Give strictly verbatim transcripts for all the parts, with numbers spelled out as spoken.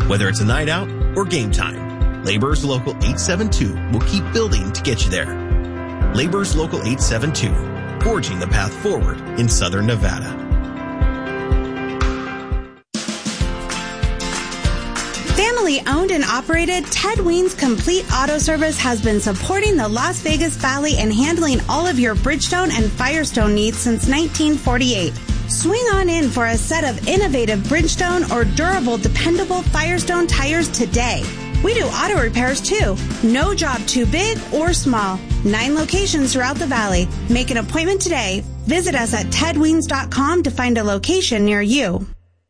Whether it's a night out or game time, Laborers Local eight seven two will keep building to get you there. Laborers Local eight seven two, forging the path forward in Southern Nevada. Family owned and operated, Ted Ween's Complete Auto Service has been supporting the Las Vegas Valley and handling all of your Bridgestone and Firestone needs since nineteen forty-eight. Swing on in for a set of innovative Bridgestone or durable, dependable Firestone tires today. We do auto repairs too. No job too big or small. Nine locations throughout the valley. Make an appointment today. Visit us at ted weens dot com to find a location near you.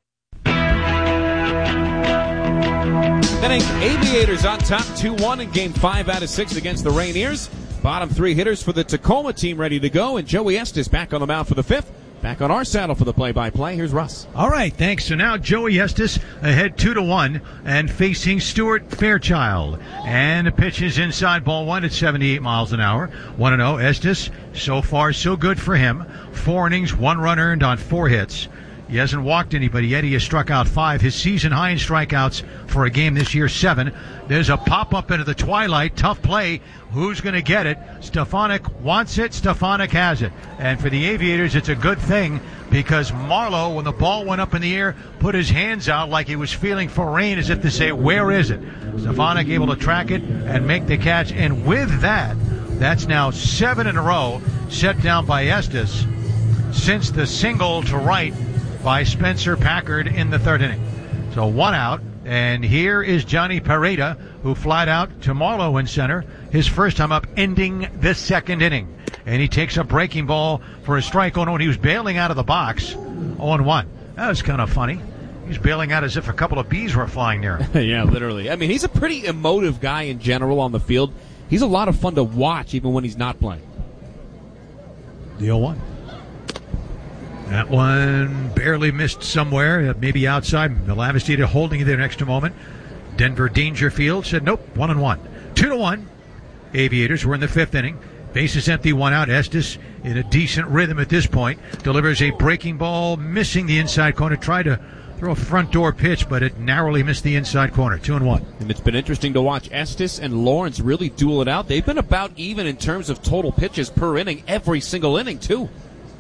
Inning, Aviators on top two one in game five out of six against the Rainiers. Bottom three hitters for the Tacoma team ready to go, and Joey Estes back on the mound for the fifth. Back on our saddle for the play-by-play. Here's Russ. All right, thanks. So now Joey Estes ahead two to one and facing Stuart Fairchild. And the pitch is inside, ball one at seventy-eight miles an hour. one and oh. Estes, so far so good for him. Four innings, one run earned on four hits. He hasn't walked anybody yet. He has struck out five. His season high in strikeouts for a game this year, seven. There's a pop-up into the twilight. Tough play. Who's going to get it? Stefanik wants it. Stefanik has it. And for the Aviators, it's a good thing because Marlowe, when the ball went up in the air, put his hands out like he was feeling for rain as if to say, where is it? Stefanik able to track it and make the catch. And with that, that's now seven in a row set down by Estes since the single to right by Spencer Packard in the third inning. So one out, and here is Johnny Pareda, who flied out to Marlowe in center, his first time up, ending the second inning. And he takes a breaking ball for a strike. Oh no, and he was bailing out of the box. oh and one. That was kind of funny. He was bailing out as if a couple of bees were flying near him. Yeah, literally. I mean, he's a pretty emotive guy in general on the field. He's a lot of fun to watch even when he's not playing. The oh one. That one barely missed somewhere, maybe outside. Lavastida holding it there next to moment. Denver Dangerfield said, nope, one and one. Two to one. Aviators were in the fifth inning. Bases empty, one out. Estes in a decent rhythm at this point. Delivers a breaking ball, missing the inside corner. Tried to throw a front door pitch, but it narrowly missed the inside corner. Two and one. And it's been interesting to watch Estes and Lawrence really duel it out. They've been about even in terms of total pitches per inning, every single inning, too.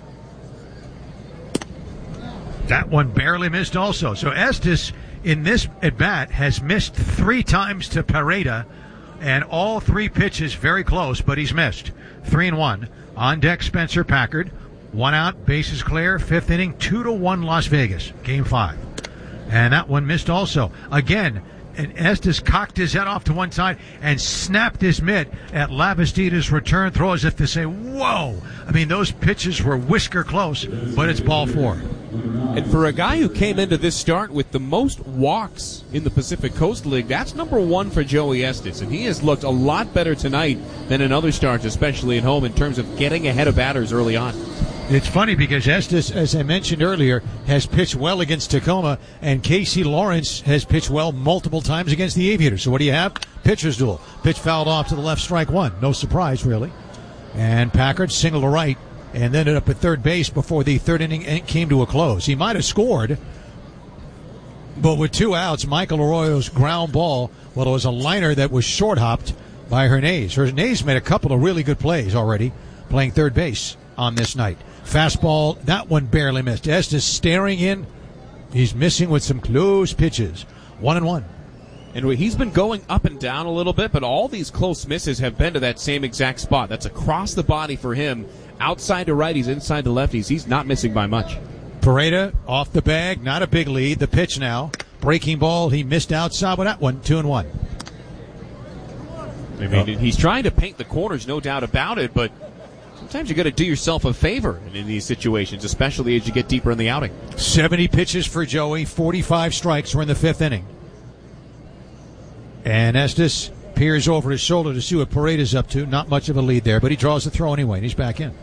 That one barely missed also. So Estes in this at-bat has missed three times to Pareda, and all three pitches very close, but he's missed. Three and one. On deck, Spencer Packard. One out, bases clear. Fifth inning, two to one Las Vegas. Game five. And that one missed also. Again, and Estes cocked his head off to one side and snapped his mitt at Lavastida's return throw as if to say, whoa. I mean, those pitches were whisker close, but it's ball four. And for a guy who came into this start with the most walks in the Pacific Coast League, that's number one for Joey Estes. And he has looked a lot better tonight than in other starts, especially at home, in terms of getting ahead of batters early on. It's funny because Estes, as I mentioned earlier, has pitched well against Tacoma, and Casey Lawrence has pitched well multiple times against the Aviators. So what do you have? Pitcher's duel. Pitch fouled off to the left, strike one. No surprise, really. And Packard single to right, and then ended up at third base before the third inning came to a close. He might have scored, but with two outs, Michael Arroyo's ground ball, well, it was a liner that was short-hopped by Hernandez. Hernandez made a couple of really good plays already, playing third base on this night. Fastball, that one barely missed. Estes staring in. He's missing with some close pitches. One and one. And he's been going up and down a little bit, but all these close misses have been to that same exact spot. That's across the body for him. Outside to righties, inside to lefties. He's not missing by much. Pareda off the bag, not a big lead. The pitch now. Breaking ball, he missed outside with that one. Two and one. I mean, oh. He's trying to paint the corners, no doubt about it, but sometimes you got to do yourself a favor in these situations, especially as you get deeper in the outing. seventy pitches for Joey, forty-five strikes. We're in the fifth inning. And Estes peers over his shoulder to see what Pareda's up to. Not much of a lead there, but he draws the throw anyway, and he's back in.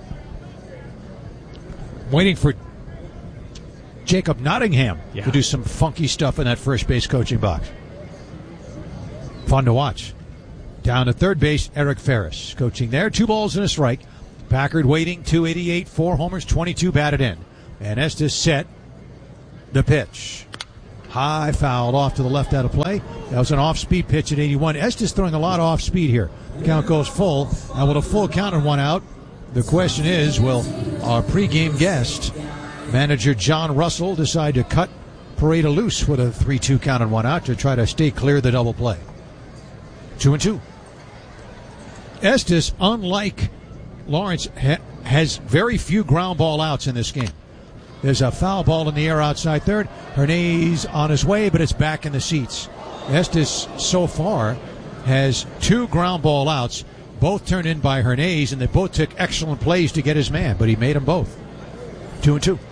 Waiting for Jacob Nottingham yeah. to do some funky stuff in that first base coaching box. Fun to watch. Down to third base, Eric Ferris coaching there. Two balls and a strike. Packard waiting, two eighty-eight, four homers, twenty-two batted in. And Estes set the pitch. High foul off to the left out of play. That was an off-speed pitch at eighty-one. Estes throwing a lot of off-speed here. Count goes full. And with a full count and one out, the question is, will our pregame guest, manager John Russell, decide to cut Pareda loose with a three two count and one out to try to stay clear of the double play? Two and two. Estes, unlike Lawrence, ha- has very few ground ball outs in this game. There's a foul ball in the air outside third. Hernandez on his way, but it's back in the seats. Estes so far has two ground ball outs, both turned in by Hernandez, and they both took excellent plays to get his man, but he made them both. Two and two.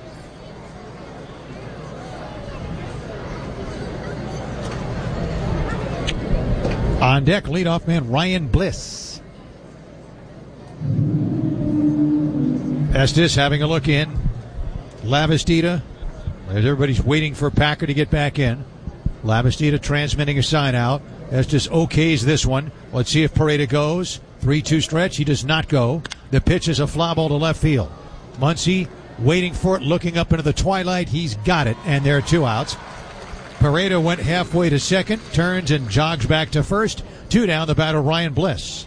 On deck, leadoff man Ryan Bliss. Estes having a look in. Lavastida, as everybody's waiting for Packer to get back in. Lavastida transmitting a sign out. Estes okays this one. Let's see if Pareda goes. three two stretch. He does not go. The pitch is a fly ball to left field. Muncy waiting for it, looking up into the twilight. He's got it, and there are two outs. Pareda went halfway to second, turns and jogs back to first. Two down, the batter Ryan Bliss.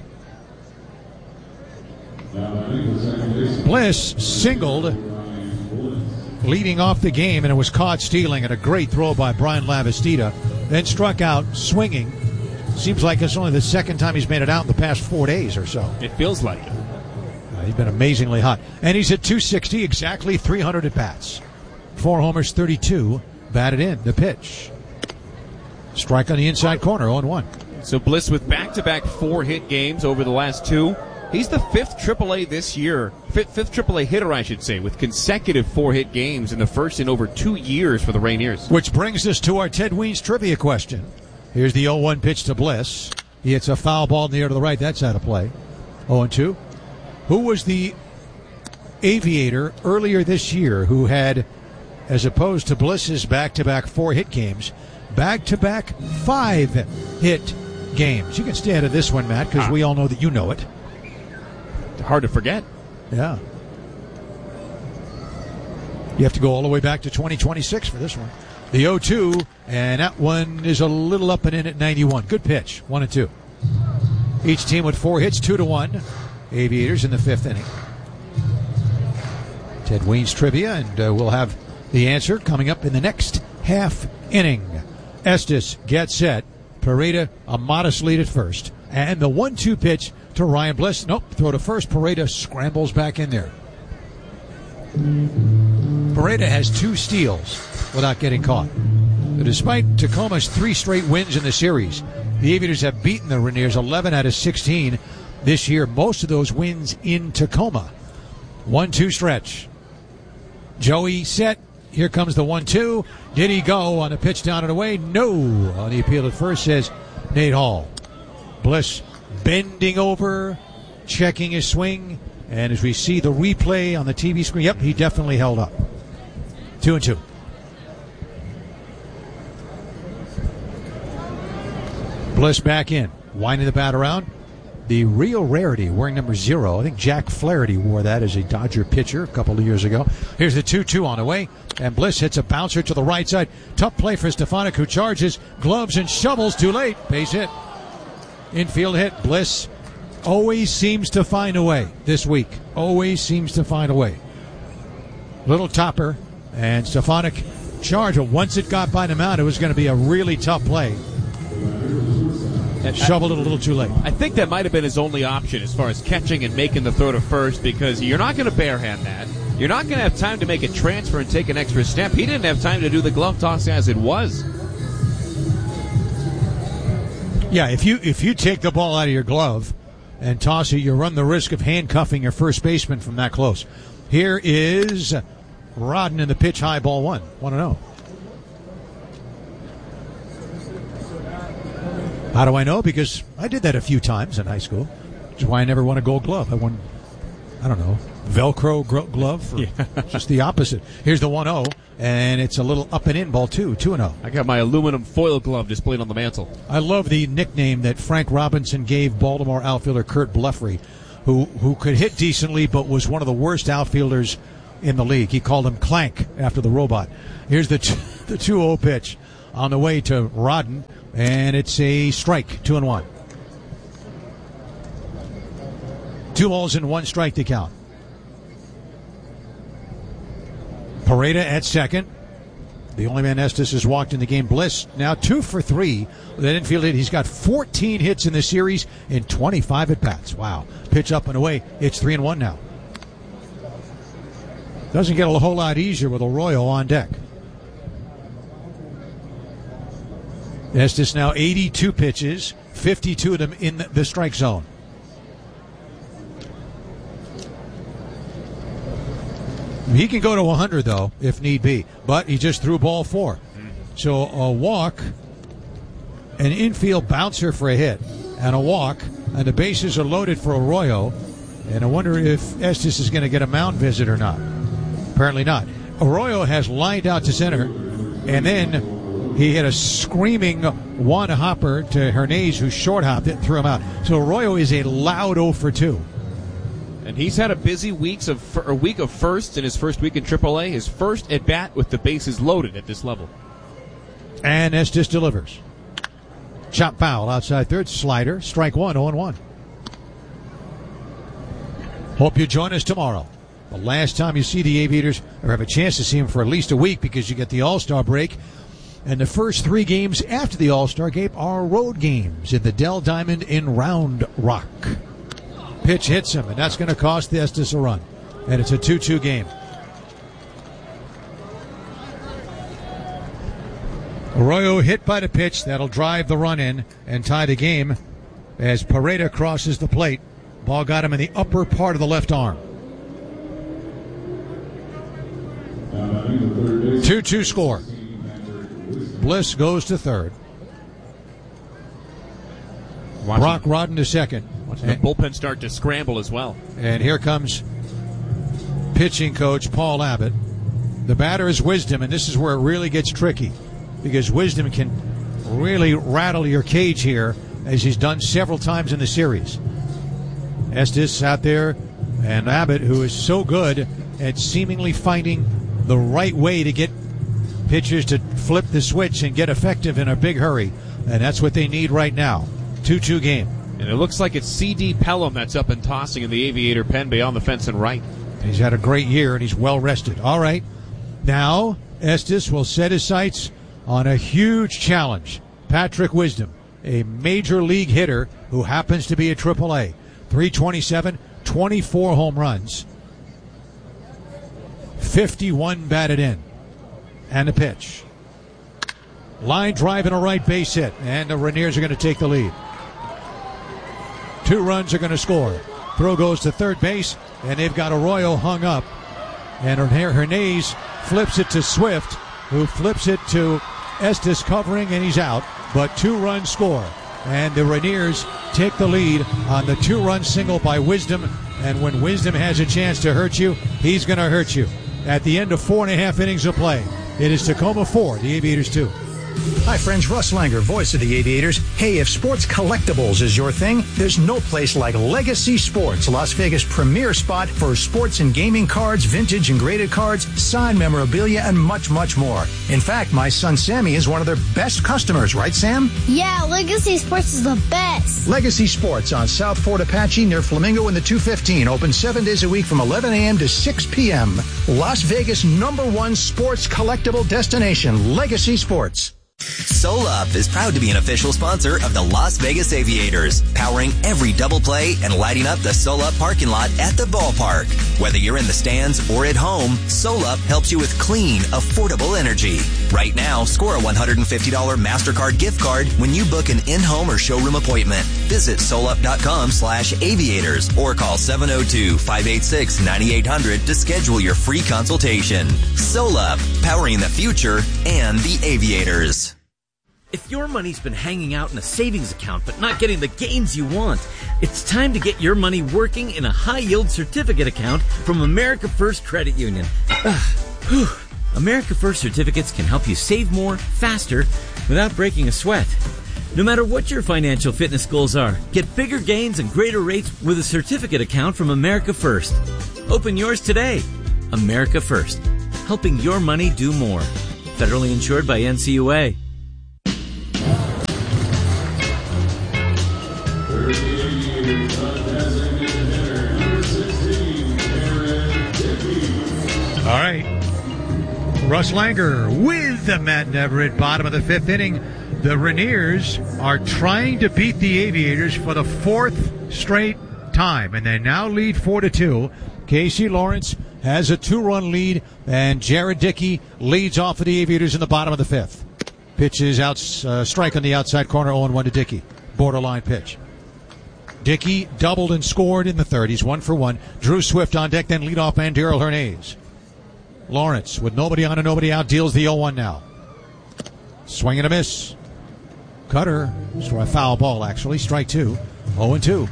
Bliss singled, leading off the game, and it was caught stealing, and a great throw by Brian Lavastida. Then struck out swinging. Seems like it's only the second time he's made it out in the past four days or so. It feels like it. Uh, he's been amazingly hot. And he's at two sixty, exactly three hundred at bats. Four homers, thirty-two. Batted in. The pitch. Strike on the inside corner, oh and one. So Bliss with back-to-back four-hit games over the last two. He's the fifth triple A this year, fifth, fifth triple A hitter, I should say, with consecutive four-hit games in the first in over two years for the Rainiers. Which brings us to our Ted Weens trivia question. Here's the oh one pitch to Bliss. He hits a foul ball in the air to the right. That's out of play. oh and two. Who was the aviator earlier this year who had, as opposed to Bliss's back-to-back four-hit games, back-to-back five-hit games? You can stay out of this one, Matt, because ah. we all know that you know it. Hard to forget. Yeah. You have to go all the way back to twenty twenty-six for this one. The oh two, and that one is a little up and in at ninety-one. Good pitch, one and two. Each team with four hits, two to one. Aviators in the fifth inning. Ted Weens trivia, and uh, we'll have the answer coming up in the next half inning. Estes gets set. Pareda a modest lead at first. And the one two pitch to Ryan Bliss. Nope, throw to first. Pareda scrambles back in there. Pareda has two steals without getting caught. But despite Tacoma's three straight wins in the series, the Aviators have beaten the Rainiers eleven out of sixteen this year. Most of those wins in Tacoma. one two stretch. Joey set. Here comes the one two. Did he go on a pitch down and away? No. On the appeal at first, says Nate Hall. Bliss bending over, checking his swing, and as we see the replay on the T V screen, yep, he definitely held up. Two and two. Bliss back in, winding the bat around. The real rarity, wearing number zero. I think Jack Flaherty wore that as a Dodger pitcher a couple of years ago. Here's the two two on the way, and Bliss hits a bouncer to the right side. Tough play for Stefanik, who charges, gloves and shovels. Too late. Base hit. Infield hit. Bliss always seems to find a way this week. Always seems to find a way. Little topper, and Stefanik charged. But once it got by the mound, it was going to be a really tough play. Shoveled it a little too late. I think that might have been his only option as far as catching and making the throw to first, because you're not going to barehand that. You're not going to have time to make a transfer and take an extra step. He didn't have time to do the glove toss as it was. Yeah, if you if you take the ball out of your glove and toss it, you run the risk of handcuffing your first baseman from that close. Here is Rodden in the pitch, high ball one. one and oh. How do I know? Because I did that a few times in high school, which is why I never won a gold glove. I won, I don't know, Velcro gro- glove, or yeah. Just the opposite. Here's the one oh, and it's a little up and in ball two, two and oh. I got my aluminum foil glove displayed on the mantle. I love the nickname that Frank Robinson gave Baltimore outfielder Kurt Blefary, who, who could hit decently but was one of the worst outfielders in the league. He called him Clank after the robot. Here's the t- the two oh pitch on the way to Rodden, and it's a strike, two and one. Two balls and one strike to count. Pareda at second. The only man Estes has walked in the game. Bliss now two for three. They didn't feel it. He's got fourteen hits in the series in twenty-five at bats. Wow. Pitch up and away. It's three and one now. Doesn't get a whole lot easier with Arroyo on deck. Estes now eighty-two pitches, fifty-two of them in the strike zone. He can go to one hundred, though, if need be. But he just threw ball four. So a walk, an infield bouncer for a hit, and a walk, and the bases are loaded for Arroyo. And I wonder if Estes is going to get a mound visit or not. Apparently not. Arroyo has lined out to center, and then he hit a screaming one-hopper to Hernandez, who short-hopped it and threw him out. So Arroyo is a loud oh for two. And he's had a busy weeks of a week of first in his first week in triple A. His first at bat with the bases loaded at this level. And Estes delivers. Chop foul outside third, slider, strike one, oh and one. Hope you join us tomorrow. The last time you see the Aviators, or have a chance to see them for at least a week, because you get the All-Star break. And the first three games after the All-Star game are road games in the Dell Diamond in Round Rock. Pitch hits him, and that's going to cost the Estes a run. And it's a two two game. Arroyo hit by the pitch. That'll drive the run in and tie the game as Pareda crosses the plate. Ball got him in the upper part of the left arm. two two score. Bliss goes to third. Watching, Brock Rodden to second. Watching the bullpen start to scramble as well. And here comes pitching coach Paul Abbott. The batter is Wisdom, and this is where it really gets tricky, because Wisdom can really rattle your cage here, as he's done several times in the series. Estes out there, and Abbott, who is so good at seemingly finding the right way to get pitchers to flip the switch and get effective in a big hurry. And that's what they need right now. two two game. And it looks like it's C D Pelham that's up and tossing in the Aviator pen beyond the fence and right. He's had a great year, and he's well rested. All right. Now, Estes will set his sights on a huge challenge. Patrick Wisdom, a major league hitter who happens to be a triple A. three twenty-seven, twenty-four home runs, fifty-one batted in. And a pitch. Line drive and a right base hit. And the Rainiers are going to take the lead. Two runs are going to score. Throw goes to third base, and they've got Arroyo hung up. And Hernandez flips it to Swift, who flips it to Estes covering, and he's out. But two runs score. And the Rainiers take the lead on the two-run single by Wisdom. And when Wisdom has a chance to hurt you, he's going to hurt you. At the end of four and a half innings of play, it is Tacoma four, the Aviators two. Hi friends, Russ Langer, voice of the Aviators. Hey, if sports collectibles is your thing, there's no place like Legacy Sports, Las Vegas' premier spot for sports and gaming cards, vintage and graded cards, signed memorabilia, and much, much more. In fact, my son Sammy is one of their best customers, right Sam? Yeah, Legacy Sports is the best. Legacy Sports on South Fort Apache near Flamingo in the two fifteen, open seven days a week from eleven a.m. to six p.m. Las Vegas' number one sports collectible destination, Legacy Sports. SoLup is proud to be an official sponsor of the Las Vegas Aviators, powering every double play and lighting up the SoLup parking lot at the ballpark. Whether you're in the stands or at home, SoLup helps you with clean, affordable energy. Right now, score a one hundred fifty dollars MasterCard gift card when you book an in-home or showroom appointment. Visit solup.com slash aviators or call seven oh two, five eight six, nine eight hundred to schedule your free consultation. SoLup, powering the future and the Aviators. If your money's been hanging out in a savings account but not getting the gains you want, it's time to get your money working in a high-yield certificate account from America First Credit Union. America First certificates can help you save more, faster, without breaking a sweat. No matter what your financial fitness goals are, get bigger gains and greater rates with a certificate account from America First. Open yours today. America First, helping your money do more. Federally insured by N C U A. All right. Russ Langer with the Matt Everett, bottom of the fifth inning. The Rainiers are trying to beat the Aviators for the fourth straight time, and they now lead four to two. Casey Lawrence has a two-run lead, and Jared Dickey leads off of the Aviators in the bottom of the fifth. Pitch is out, uh, strike on the outside corner, oh and one to Dickey. Borderline pitch. Dickey doubled and scored in the third. He's one for one. Drew Swift on deck, then leadoff man Daryl Hernandez. Lawrence, with nobody on and nobody out, deals the oh one now. Swing and a miss. Cutter, so a foul ball actually, strike two. oh and two.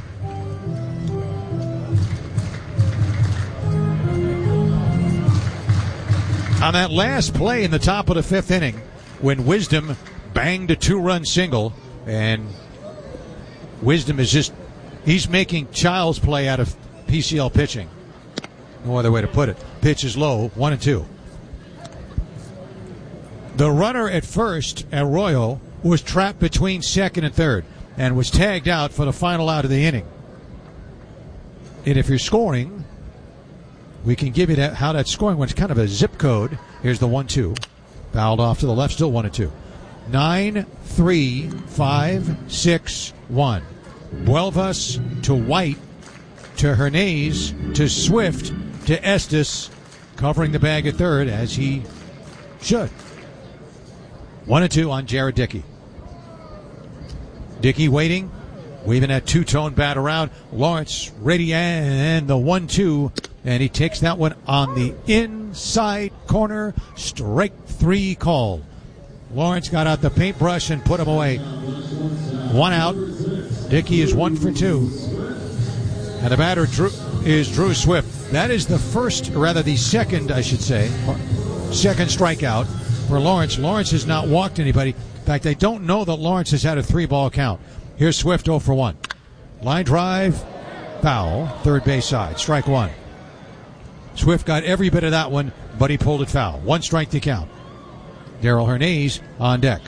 On that last play in the top of the fifth inning, when Wisdom banged a two-run single, and Wisdom is just, he's making child's play out of P C L pitching. No other way to put it. Pitch is low, one and two. The runner at first, Arroyo, was trapped between second and third and was tagged out for the final out of the inning. And if you're scoring, we can give you that, how that scoring went. It's kind of a zip code. Here's the one two. Fouled off to the left, still one and two. Nine, three, five, six, one. Buelvas to White to Hernandez to Swift to Estes, covering the bag at third as he should. One and two on Jared Dickey. Dickey waiting, waving that two-tone bat around. Lawrence ready, and the one two, and he takes that one on the inside corner. Strike three call. Lawrence got out the paintbrush and put him away. One out. Dickey is one for two. And the batter Drew, is Drew Swift. That is the first, or rather the second, I should say, second strikeout for Lawrence. Lawrence has not walked anybody. In fact, I don't know that Lawrence has had a three-ball count. Here's Swift oh for one. Line drive, foul, third base side, strike one. Swift got every bit of that one, but he pulled it foul. One strike to count. Daryl Hernandez on deck.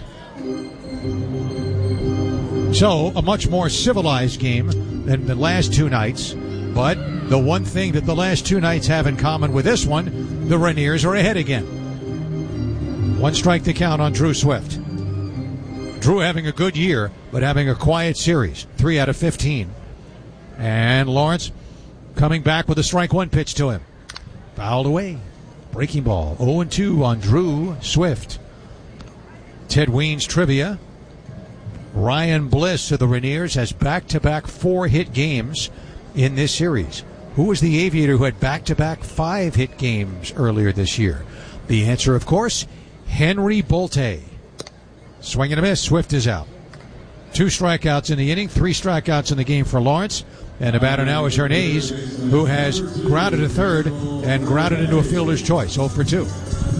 So, a much more civilized game than the last two nights, but the one thing that the last two nights have in common with this one, the Rainiers are ahead again. One strike to count on Drew Swift. Drew having a good year, but having a quiet series. Three out of fifteen. And Lawrence coming back with a strike one pitch to him. Fouled away. Breaking ball. oh and two on Drew Swift. Ted Weens trivia. Ryan Bliss of the Rainiers has back-to-back four-hit games in this series. Who was the Aviator who had back-to-back five-hit games earlier this year? The answer, of course, Henry Bolte. Swing and a miss. Swift is out. Two strikeouts in the inning, three strikeouts in the game for Lawrence. And the batter now is Hernandez, who has grounded a third and grounded into a fielder's choice. oh for two.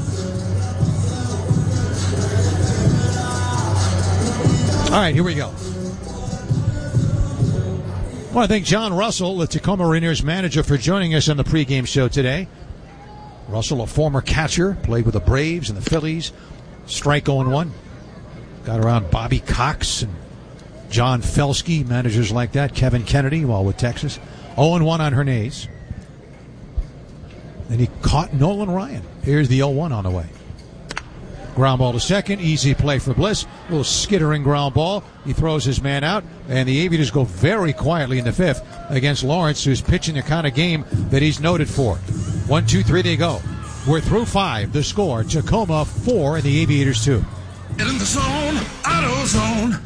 All right, here we go. I want to thank John Russell, the Tacoma Rainiers manager, for joining us on the pregame show today. Russell, a former catcher, played with the Braves and the Phillies. Strike oh and one. Got around Bobby Cox and John Felsky, managers like that. Kevin Kennedy while with Texas. oh and one on Hernandez. Then he caught Nolan Ryan. Here's the oh one on the way. Ground ball to second. Easy play for Bliss. A little skittering ground ball. He throws his man out, and the Aviators go very quietly in the fifth against Lawrence, who's pitching the kind of game that he's noted for. One, two, three, they go. We're through five. The score, Tacoma four and the Aviators two. Get in the zone, auto zone.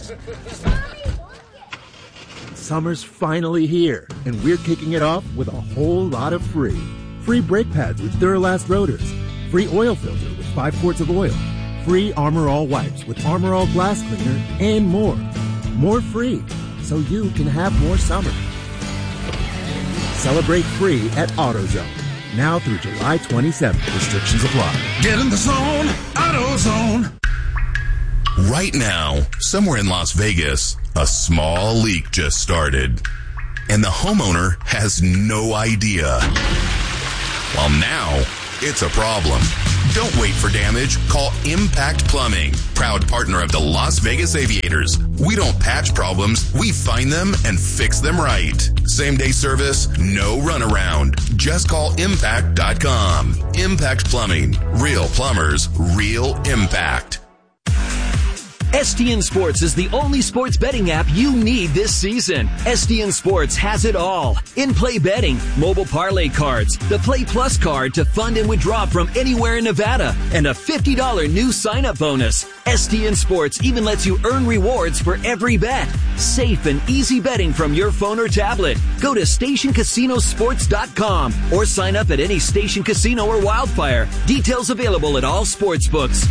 Summer's finally here, and we're kicking it off with a whole lot of free. Free brake pads with Duralast rotors. Free oil filter with five quarts of oil. Free Armor All wipes with Armor All glass cleaner, and more. More free, so you can have more summer. Celebrate free at AutoZone. Now through July twenty-seventh. Restrictions apply. Get in the zone, AutoZone. Right now, somewhere in Las Vegas, a small leak just started. And the homeowner has no idea. Well, now it's a problem. Don't wait for damage. Call Impact Plumbing, proud partner of the Las Vegas Aviators. We don't patch problems. We find them and fix them right. Same day service, no runaround. Just call impact dot com. Impact Plumbing. Real plumbers, real impact. S T N Sports is the only sports betting app you need this season. S T N Sports has it all. In-play betting, mobile parlay cards, the Play Plus card to fund and withdraw from anywhere in Nevada, and a fifty dollars new sign-up bonus. S T N Sports even lets you earn rewards for every bet. Safe and easy betting from your phone or tablet. Go to station casino sports dot com or sign up at any Station Casino or Wildfire. Details available at all sports books.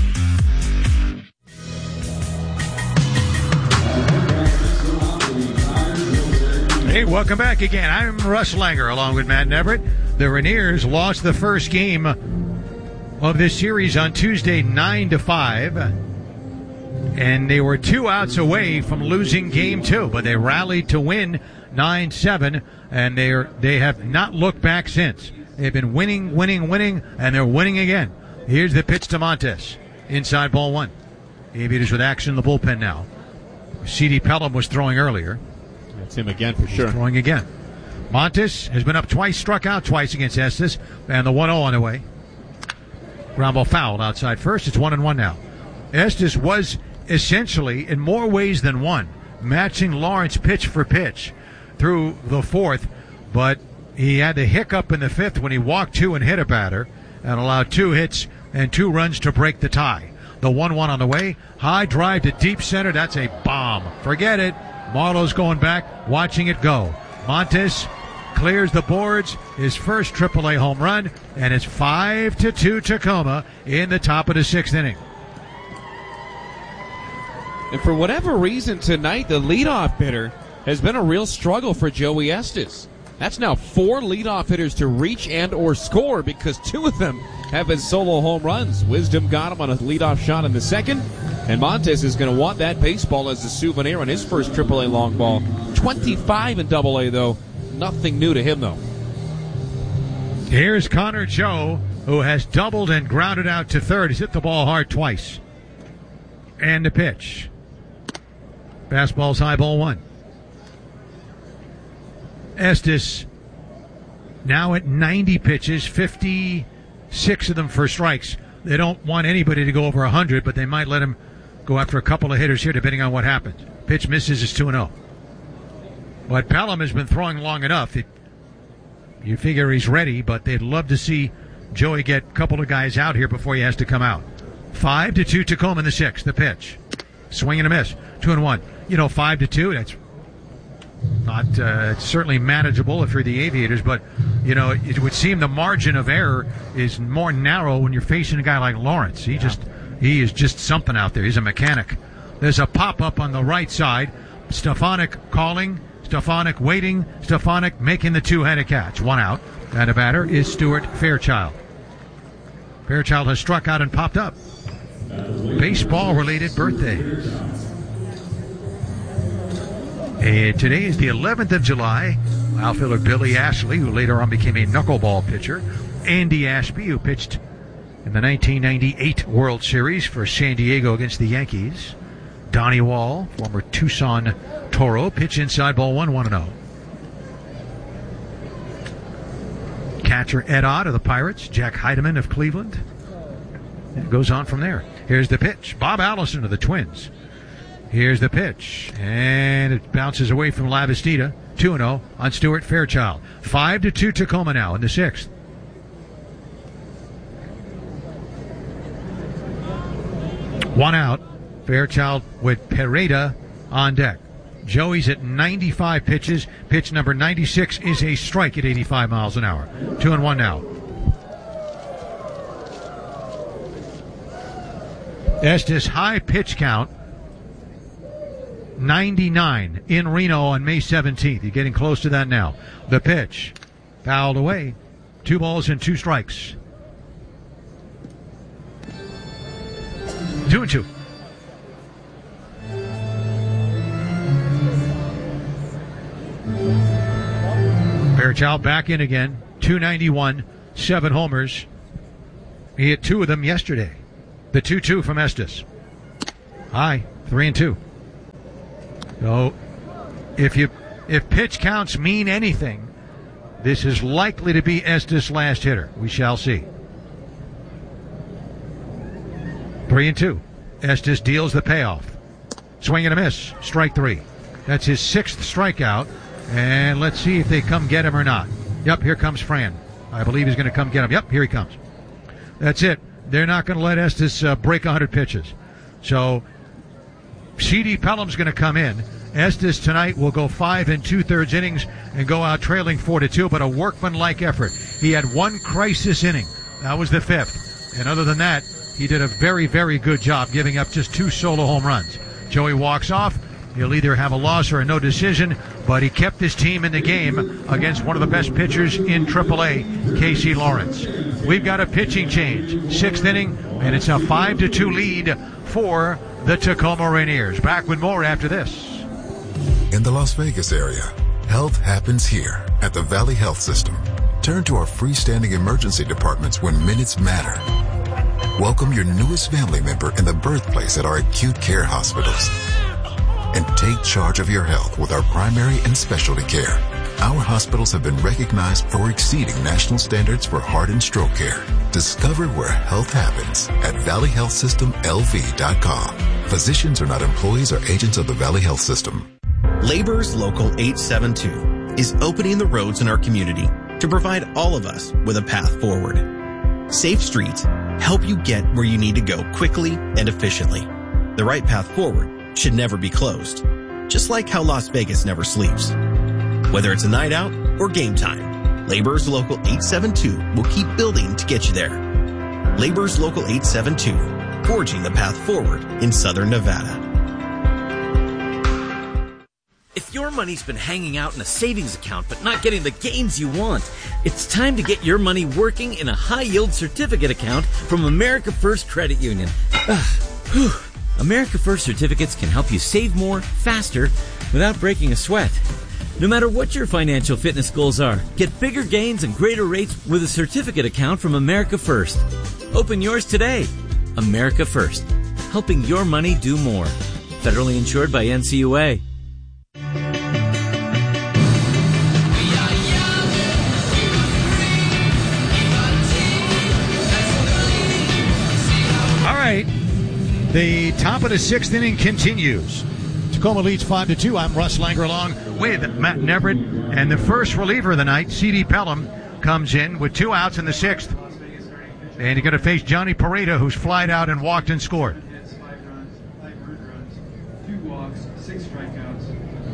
Hey, welcome back again. I'm Russ Langer along with Matt Everett. The Rainiers lost the first game of this series on Tuesday nine to five. And they were two outs away from losing game two, but they rallied to win nine seven, and they're they have not looked back since. They've been winning, winning, winning, and they're winning again. Here's the pitch to Montes. Inside ball one. Aviators with action in the bullpen now. C D Pelham was throwing earlier. That's him again for sure. He's throwing again. Montes has been up twice, struck out twice against Estes, and the one oh on the way. Ground ball fouled outside first. It's one and one now. Estes was essentially, in more ways than one, matching Lawrence pitch for pitch through the fourth, but he had the hiccup in the fifth when he walked two and hit a batter and allowed two hits and two runs to break the tie. The one one on the way. High drive to deep center. That's a bomb. Forget it. Marlowe's going back, watching it go. Montes clears the boards, his first triple A home run, and it's five to two Tacoma in the top of the sixth inning. And for whatever reason tonight, the leadoff hitter has been a real struggle for Joey Estes. That's now four leadoff hitters to reach and or score because two of them have been solo home runs. Wisdom got him on a leadoff shot in the second, and Montes is going to want that baseball as a souvenir on his first triple A long ball. twenty-five in double A, though. Nothing new to him, though. Here's Connor Joe, who has doubled and grounded out to third. He's hit the ball hard twice. And the pitch. Fastball's high, ball one. Estes now at ninety pitches, fifty-six of them for strikes. They don't want anybody to go over one hundred, but they might let him go after a couple of hitters here, depending on what happens. Pitch misses, is two and oh. But Pelham has been throwing long enough. It, you figure he's ready, but they'd love to see Joey get a couple of guys out here before he has to come out. Five to two Tacoma in the sixth. The pitch. Swing and a miss. Two and one. You know, five to two, that's not uh, it's certainly manageable if you're the Aviators, but you know it would seem the margin of error is more narrow when you're facing a guy like Lawrence. He yeah. just he is just something out there. He's a mechanic. There's a pop up on the right side. Stefanik calling, Stefanik waiting, Stefanik making the two-handed catch. One out, and the batter is Stuart Fairchild. Fairchild has struck out and popped up. Baseball-related birthdays. And today is the eleventh of July. Outfielder Billy Ashley, who later on became a knuckleball pitcher. Andy Ashby, who pitched in the nineteen ninety-eight World Series for San Diego against the Yankees. Donnie Wall, former Tucson Toro, pitch inside ball one, one and oh. Catcher Ed Ott of the Pirates. Jack Heidemann of Cleveland. And it goes on from there. Here's the pitch. Bob Allison of the Twins. Here's the pitch, and it bounces away from Lavastida. two and oh on Stuart Fairchild. five to two Tacoma now in the sixth. One out. Fairchild with Pereda on deck. Joey's at ninety-five pitches. Pitch number ninety-six is a strike at eighty-five miles an hour. Two and one now. Estes high pitch count. ninety-nine in Reno on May seventeenth. You're getting close to that now. The pitch. Fouled away. Two balls and two strikes. Two and two. Fairchild back in again. two ninety-one seven homers. He hit two of them yesterday. The two two from Estes. High, three and two. So, if you if pitch counts mean anything, this is likely to be Estes' last hitter. We shall see. Three and two. Estes deals the payoff. Swing and a miss. Strike three. That's his sixth strikeout. And let's see if they come get him or not. Yep, here comes Fran. I believe he's going to come get him. Yep, here he comes. That's it. They're not going to let Estes uh, break one hundred pitches. So C D Pelham's going to come in. Estes tonight will go five and two-thirds innings and go out trailing four to two, but a workmanlike effort. He had one crisis inning. That was the fifth. And other than that, he did a very, very good job giving up just two solo home runs. Joey walks off. He'll either have a loss or a no decision, but he kept his team in the game against one of the best pitchers in triple A, Casey Lawrence. We've got a pitching change. Sixth inning, and it's a five to two lead for the Tacoma Rainiers. Back with more after this. In the Las Vegas area, health happens here at the Valley Health System. Turn to our freestanding emergency departments when minutes matter. Welcome your newest family member in the birthplace at our acute care hospitals. And take charge of your health with our primary and specialty care. Our hospitals have been recognized for exceeding national standards for heart and stroke care. Discover where health happens at valley health system l v dot com. Physicians are not employees or agents of the Valley Health System. Laborers Local eight seven two is opening the roads in our community to provide all of us with a path forward. Safe streets help you get where you need to go quickly and efficiently. The right path forward should never be closed, just like how Las Vegas never sleeps. Whether it's a night out or game time, Laborers Local eight seven two will keep building to get you there. Laborers Local eight seven two, forging the path forward in Southern Nevada. If your money's been hanging out in a savings account but not getting the gains you want, it's time to get your money working in a high-yield certificate account from America First Credit Union. America First certificates can help you save more, faster, without breaking a sweat. No matter what your financial fitness goals are, get bigger gains and greater rates with a certificate account from America First. Open yours today. America First, helping your money do more. Federally insured by N C U A. The top of the sixth inning continues. Tacoma leads five to two. I'm Russ Langer along with Matt Neverett. And the first reliever of the night, C D Pelham, comes in with two outs in the sixth. And he's going to face Johnny Pareda, who's flied out and walked and scored. Two walks, six strikeouts.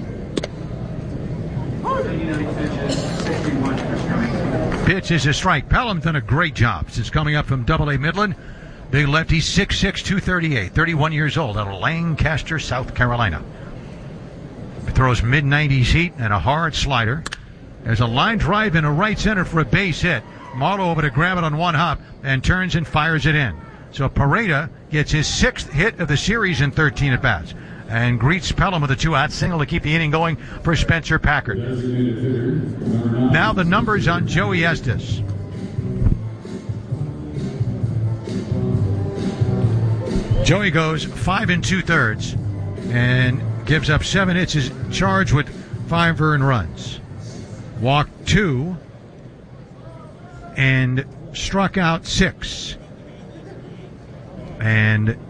eighty-nine pitches, sixty-one for strike. Pitch is a strike. Pelham's done a great job since coming up from Double A Midland. Big lefty, six six, two thirty-eight, thirty-one years old, out of Lancaster, South Carolina. Throws mid nineties heat and a hard slider. There's a line drive in a right center for a base hit. Marlowe over to grab it on one hop and turns and fires it in. So Pareda gets his sixth hit of the series in thirteen at-bats and greets Pelham with a two-out single to keep the inning going for Spencer Packard. Now the numbers on Joey Estes. Joey goes five and two-thirds and gives up seven hits, is charged with five earned runs. Walked two and struck out six. And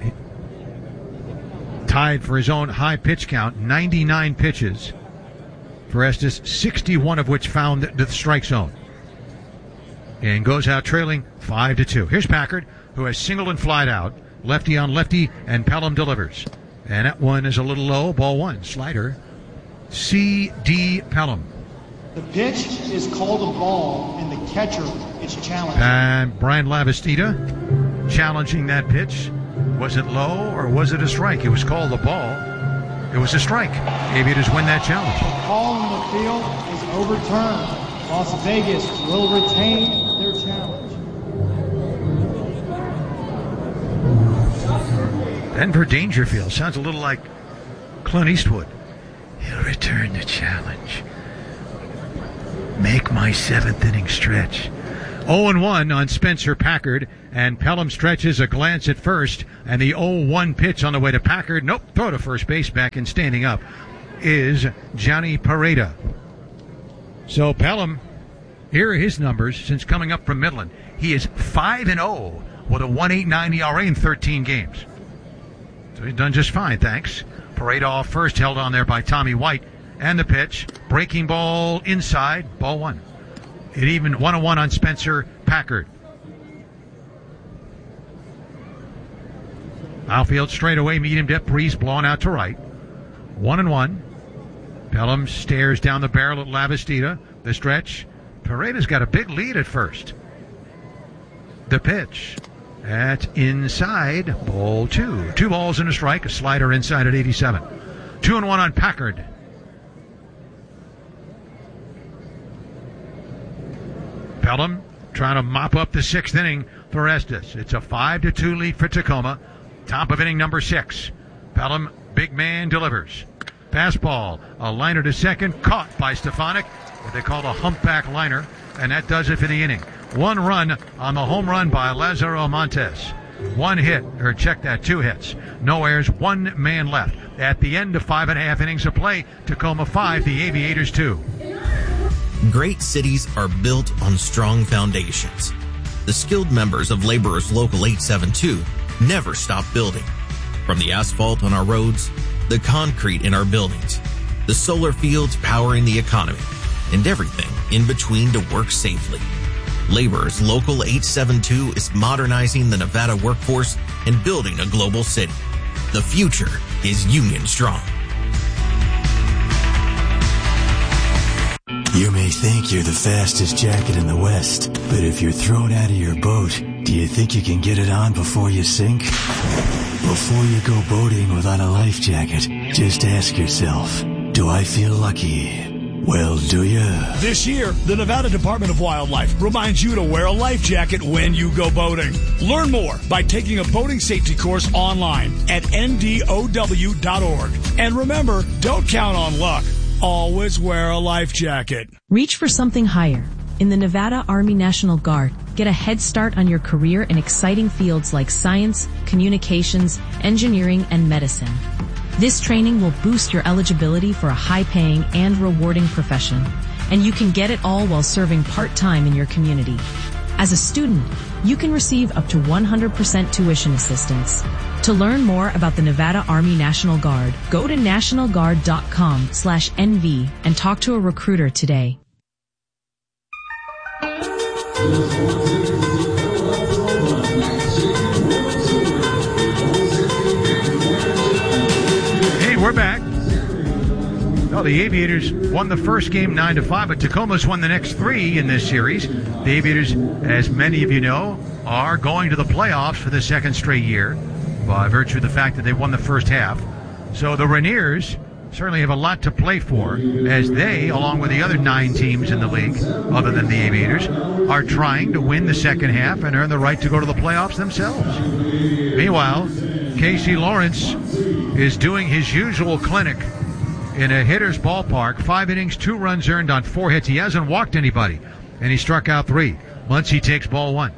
tied for his own high pitch count, ninety-nine pitches for Estes, sixty-one of which found the strike zone. And goes out trailing five to two. Here's Packard, who has singled and flied out. Lefty on lefty, and Pelham delivers. And that one is a little low. Ball one. Slider. C D Pelham. The pitch is called a ball, and the catcher is challenged. And Brian Lavastida challenging that pitch. Was it low or was it a strike? It was called a ball. It was a strike. Aviators win that challenge. The call on the field is overturned. Las Vegas will retain their challenge. Denver Dangerfield sounds a little like Clint Eastwood. He'll return the challenge. Make my seventh inning stretch. oh and one on Spencer Packard, and Pelham stretches a glance at first, and the oh one pitch on the way to Packard. Nope, throw to first base. Back and standing up is Johnny Pareda. So Pelham, here are his numbers since coming up from Midland. He is five and oh with a one point eight nine E R A in thirteen games. So he's done just fine, thanks. Pareda off first, held on there by Tommy White. And the pitch, breaking ball inside, ball one. It even one and one on Spencer Packard. Outfield straight away, medium dip, breeze blowing out to right. One and one. Pelham stares down the barrel at Lavastida. The stretch. Pareda's got a big lead at first. The pitch. At inside, ball two. Two balls and a strike, a slider inside at eighty-seven. Two and one on Packard. Pelham trying to mop up the sixth inning for Estes. It's a five to two lead for Tacoma. Top of inning number six. Pelham, big man, delivers. Fastball, a liner to second, caught by Stefanik. What they call a humpback liner, and that does it for the inning. One run on the home run by Lazaro Montes. One hit, or check that, two hits. No errors, one man left. At the end of five and a half innings of play, Tacoma five, the Aviators two. Great cities are built on strong foundations. The skilled members of Laborers Local eight seven two never stop building. From the asphalt on our roads, the concrete in our buildings, the solar fields powering the economy, and everything in between to work safely. Laborers Local eight seven two is modernizing the Nevada workforce and building a global city. The future is Union Strong. You may think you're the fastest jacket in the West, but if you're thrown out of your boat, do you think you can get it on before you sink? Before you go boating without a life jacket, just ask yourself, do I feel lucky? Well, do you? This year, the Nevada Department of Wildlife reminds you to wear a life jacket when you go boating. Learn more by taking a boating safety course online at N D O W dot org. And remember, don't count on luck. Always wear a life jacket. Reach for something higher. In the Nevada Army National Guard, get a head start on your career in exciting fields like science, communications, engineering, and medicine. This training will boost your eligibility for a high-paying and rewarding profession, and you can get it all while serving part-time in your community. As a student, you can receive up to one hundred percent tuition assistance. To learn more about the Nevada Army National Guard, go to national guard dot com slash N V and talk to a recruiter today. Hey, we're back. Well, the Aviators won the first game nine to five, but Tacoma's won the next three in this series. The Aviators, as many of you know, are going to the playoffs for the second straight year by virtue of the fact that they won the first half. So the Rainiers certainly have a lot to play for as they, along with the other nine teams in the league, other than the Aviators, are trying to win the second half and earn the right to go to the playoffs themselves. Meanwhile, Casey Lawrence is doing his usual clinic in a hitter's ballpark. Five innings, two runs earned on four hits. He hasn't walked anybody, and he struck out three. Muncy takes ball one.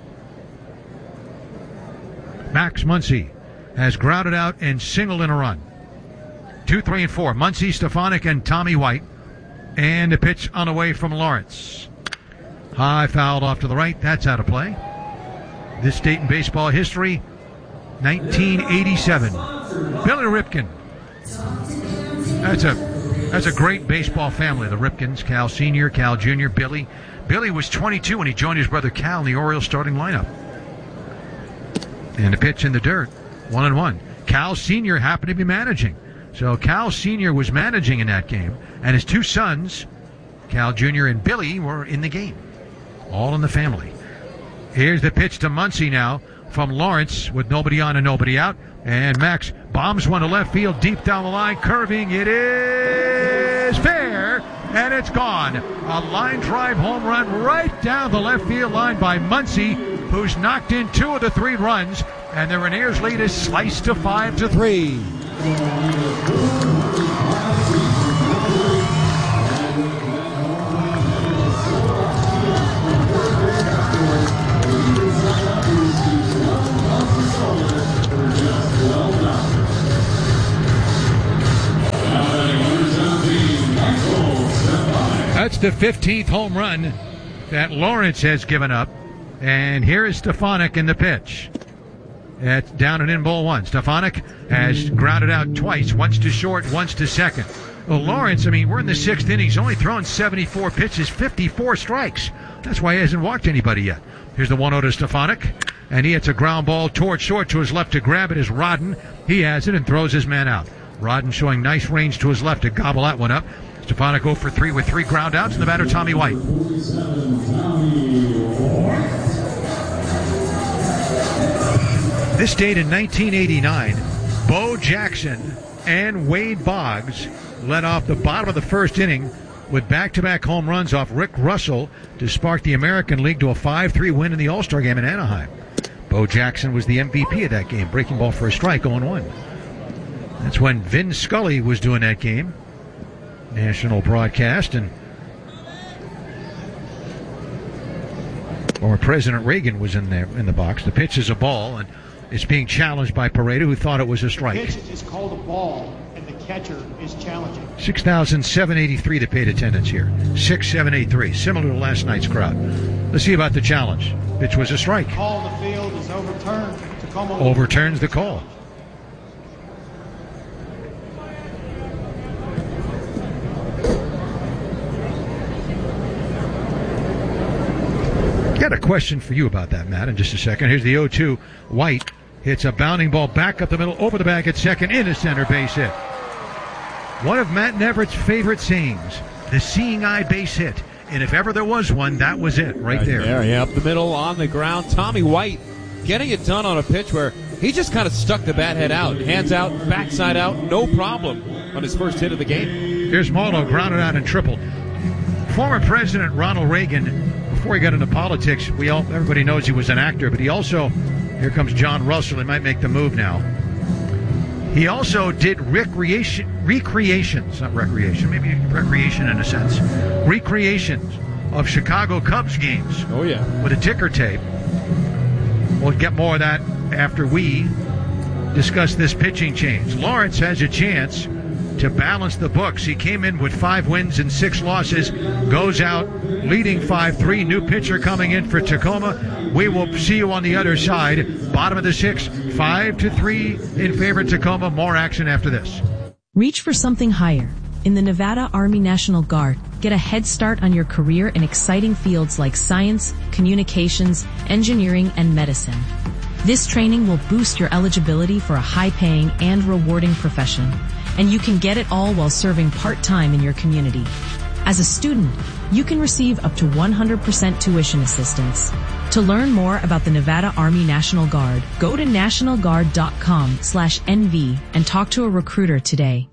Max Muncy has grounded out and singled in a run. Two, three, and four. Muncy, Stefanik, and Tommy White. And a pitch on the way from Lawrence. High fouled off to the right. That's out of play. This date in baseball history, nineteen eighty-seven. Billy Ripken. That's a that's a great baseball family, the Ripkins. Cal Senior, Cal Junior, Billy. Billy was twenty-two when he joined his brother Cal in the Orioles starting lineup. And a pitch in the dirt. One and one. Cal Senior happened to be managing. So Cal Senior was managing in that game, and his two sons, Cal Junior and Billy, were in the game. All in the family. Here's the pitch to Muncy now from Lawrence with nobody on and nobody out. And Max bombs one to left field, deep down the line, curving. It is fair, and it's gone. A line drive home run right down the left field line by Muncy, who's knocked in two of the three runs, and the Rainiers lead is sliced to five to three. the fifteenth home run that Lawrence has given up. And here is Stefanik in the pitch. It's down and in ball one. Stefanik has grounded out twice, once to short, once to second. Well, Lawrence, I mean, we're in the sixth inning. He's only thrown seventy-four pitches, fifty-four strikes. That's why he hasn't walked anybody yet. Here's the one oh to Stefanik, and he hits a ground ball toward short to his left to grab it is Rodden. He has it and throws his man out. Rodden showing nice range to his left to gobble that one up. Stefanik oh for three with three ground outs, and the batter Tommy White. This date in nineteen eighty-nine, Bo Jackson and Wade Boggs led off the bottom of the first inning with back-to-back home runs off Rick Russell to spark the American League to a five three win in the All-Star game in Anaheim. Bo Jackson was the M V P of that game, breaking ball for a strike, oh one. That's when Vin Scully was doing that game. National broadcast, and former President Reagan was in there in the box. The pitch is a ball, and it's being challenged by Pareto, who thought it was a strike. The pitch is called a ball, and the catcher is challenging. six thousand seven hundred eighty-three the paid attendance here. six thousand seven hundred eighty-three, similar to last night's crowd. Let's see about the challenge. Pitch was a strike. The call on the field is overturned. Tacoma Overturns the call. Got a question for you about that, Matt, in just a second. Here's the oh two. White hits a bounding ball back up the middle, over the bag at second, into center, base hit. One of Matt Neverrett's favorite sayings, the seeing eye base hit. And if ever there was one, that was it, right, right there. there. Yeah, up the middle, on the ground. Tommy White getting it done on a pitch where he just kind of stuck the bat head out. Hands out, backside out, no problem on his first hit of the game. Here's Marlowe, grounded out and triple. Former President Ronald Reagan, before he got into politics, we all everybody knows he was an actor, but he also, here comes John Russell, he might make the move now. He also did recreation, recreations, not recreation, maybe recreation in a sense, recreations of Chicago Cubs games. Oh, yeah. With a ticker tape. We'll get more of that after we discuss this pitching change. Lawrence has a chance to balance the books. He came in with five wins and six losses, goes out leading five three. New pitcher coming in for Tacoma. We will see you on the other side. Bottom of the sixth, five to three in favor of Tacoma. More action after this. Reach for something higher. In the Nevada Army National Guard, get a head start on your career in exciting fields like science, communications, engineering, and medicine. This training will boost your eligibility for a high-paying and rewarding profession, and you can get it all while serving part-time in your community. As a student, you can receive up to one hundred percent tuition assistance. To learn more about the Nevada Army National Guard, go to national guard dot com slash N V and talk to a recruiter today.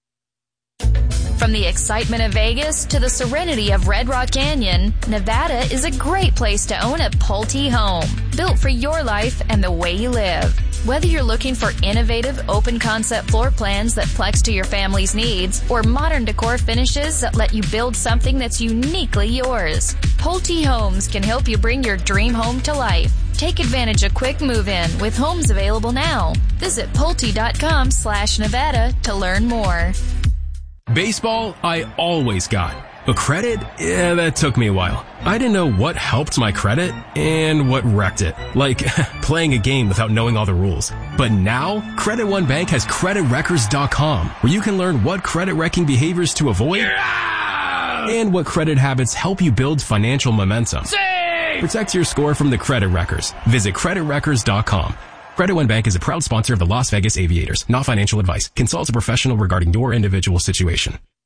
From the excitement of Vegas to the serenity of Red Rock Canyon, Nevada is a great place to own a Pulte home, built for your life and the way you live. Whether you're looking for innovative, open-concept floor plans that flex to your family's needs, or modern decor finishes that let you build something that's uniquely yours, Pulte Homes can help you bring your dream home to life. Take advantage of quick move-in with homes available now. Visit Pulte dot com slash Nevada to learn more. Baseball, I always got. But credit, yeah, that took me a while. I didn't know what helped my credit and what wrecked it. Like, playing a game without knowing all the rules. But now, Credit One Bank has credit wreckers dot com, where you can learn what credit wrecking behaviors to avoid yeah! and what credit habits help you build financial momentum. Save! Protect your score from the credit wreckers. Visit credit wreckers dot com. Credit One Bank is a proud sponsor of the Las Vegas Aviators. Not financial advice. Consult a professional regarding your individual situation.